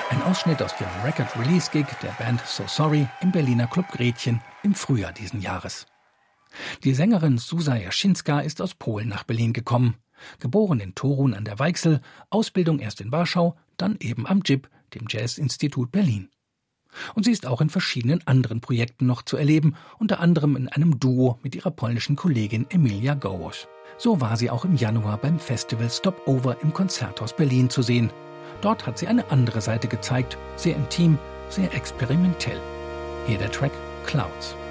Ein Ausschnitt aus dem Record-Release-Gig der Band So Sorry im Berliner Club Gretchen im Frühjahr diesen Jahres. Die Sängerin Zuzia Jasinska ist aus Polen nach Berlin gekommen. Geboren in Torun an der Weichsel, Ausbildung erst in Warschau, dann eben am JIB, dem Jazz-Institut Berlin. Und sie ist auch in verschiedenen anderen Projekten noch zu erleben, unter anderem in einem Duo mit ihrer polnischen Kollegin Emilia Gołoś. So war sie auch im Januar beim Festival Stopover im Konzerthaus Berlin zu sehen. Dort hat sie eine andere Seite gezeigt, sehr intim, sehr experimentell. Hier der Track Clouds.